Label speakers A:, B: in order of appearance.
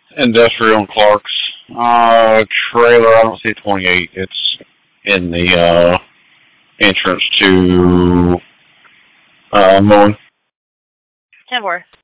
A: Industrial and Clark's. Trailer, I don't see 28. It's in the entrance to mowing.
B: 10-4.